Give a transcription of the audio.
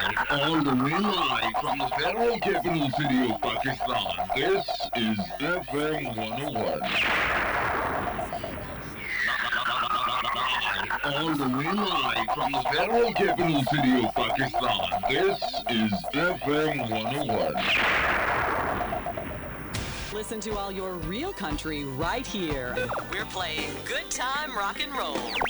All the way live from the federal capital city of Pakistan. This is FM 101. All the way live from the federal capital city of Pakistan. This is FM 101. Listen to all your real country right here. We're playing Good Time Rock and Roll.